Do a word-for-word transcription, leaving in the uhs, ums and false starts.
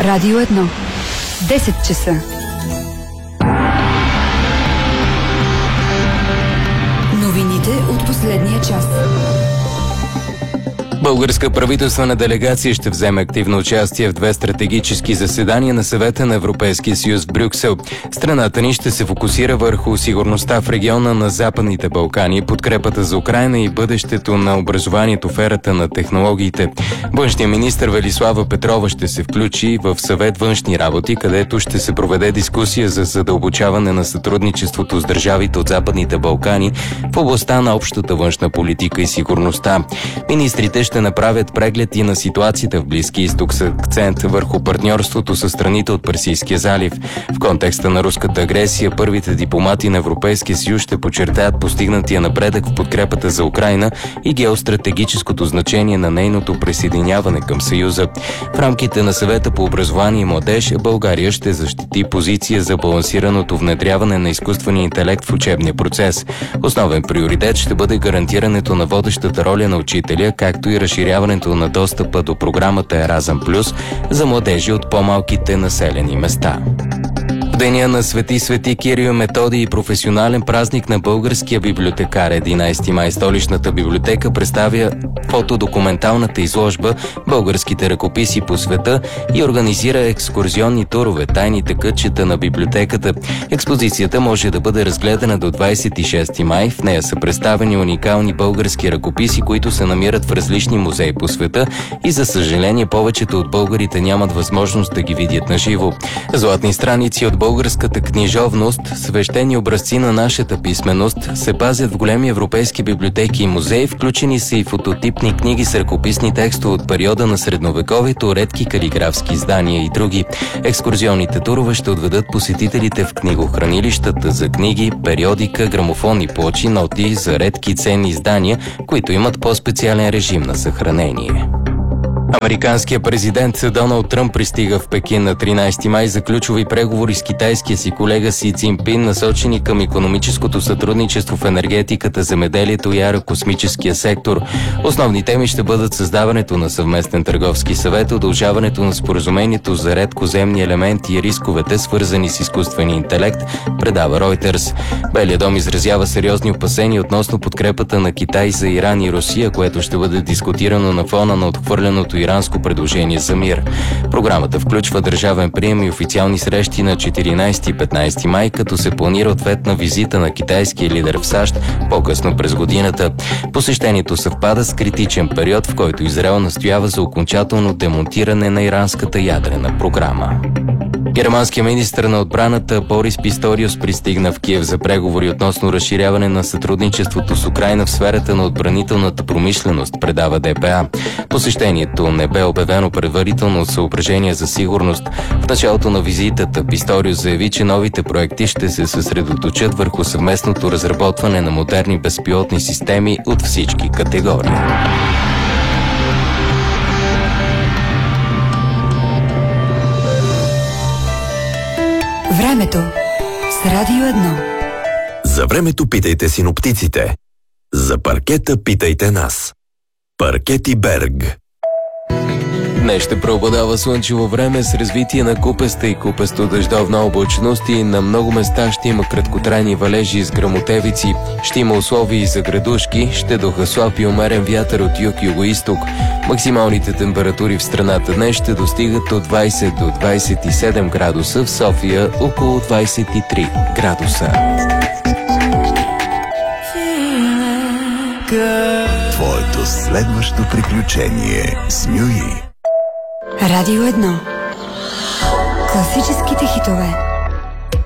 Радио едно. десет часа. Новините от последния час. Българска правителствена делегация ще вземе активно участие в две стратегически заседания на Съвета на Европейския съюз в Брюксел. Страната ни ще се фокусира върху сигурността в региона на Западните Балкани, подкрепата за Украйна и бъдещето на образованието в ерата на технологиите. Външният министър Велислава Петрова ще се включи в Съвет външни работи, където ще се проведе дискусия за задълбочаване на сътрудничеството с държавите от Западните Балкани в областта на общата външна политика и сигурността. Министрите ще направят преглед и на ситуацията в Близки изток с акцент върху партньорството с страните от Персийския залив. В контекста на руската агресия, първите дипломати на Европейския съюз ще подчертаят постигнатия напредък в подкрепата за Украйна и геостратегическото значение на нейното присъединяване към Съюза. В рамките на Съвета по образование и младеж България ще защити позиция за балансираното внедряване на изкуствения интелект в учебния процес. Основен приоритет ще бъде гарантирането на водещата роля на учителя, както и разширяването на достъпа до програмата Еразъм Плюс за младежи от по-малките населени места. В деня на Свети Свети Кирил и Методий и професионален празник на българския библиотекар единайсети май столичната библиотека представя фотодокументалната изложба «Българските ръкописи по света» и организира екскурзионни турове «Тайните кътчета на библиотеката». Експозицията може да бъде разгледана до двайсет и шести май. В нея са представени уникални български ръкописи, които се намират в различни музеи по света и за съжаление повечето от българите нямат възможност да ги видят на живо. Златни страници от българската книжовност, свещени образци на нашата писменост, се пазят в големи европейски библиотеки и музеи, включени са и фототипни книги с ръкописни текстове от периода на средновековието, редки калиграфски издания и други. Екскурзионните турове ще отведат посетителите в книгохранилищата за книги, периодика, грамофонни плочи, ноти за редки ценни издания, които имат по-специален режим на съхранение. Американският президент Доналд Тръмп пристига в Пекин на тринайсети май за ключови преговори с китайския си колега Си Цзинпин, насочени към икономическото сътрудничество в енергетиката, земеделието и аерокосмическия сектор. Основни теми ще бъдат създаването на съвместен търговски съвет, удължаването на споразумението за редкоземни елементи и рисковете, свързани с изкуствения интелект, предава Reuters. Белият дом изразява сериозни опасения относно подкрепата на Китай за Иран и Русия, което ще бъде дискутирано на фона на отхвърленото иранско предложение за мир. Програмата включва държавен прием и официални срещи на четиринайсети и петнайсети май, като се планира ответна визита на китайския лидер в САЩ по-късно през годината. Посещението съвпада с критичен период, в който Израел настоява за окончателно демонтиране на иранската ядрена програма. Германският министър на отбраната Борис Писториус пристигна в Киев за преговори относно разширяване на сътрудничеството с Украйна в сферата на отбранителната промишленост, предава Д П А. Посещението не бе обявено предварително от съображения за сигурност. В началото на визитата Писториус заяви, че новите проекти ще се съсредоточат върху съвместното разработване на модерни безпилотни системи от всички категории. Времето с Радио едно. За времето питайте синоптиците. За паркета питайте нас. Паркети Берг. Днес ще преобладава слънчево време с развитие на купеста и купесто-дъждовна облачност и на много места ще има краткотрайни валежи с гръмотевици. Ще има условия и за градушки, ще духа слаб и умерен вятър от юг-югоизток. Максималните температури в страната днес ще достигат от двайсет до двайсет и седем градуса, в София около двайсет и три градуса. Твоето следващо приключение с Нюи. Радио едно. Класическите хитове.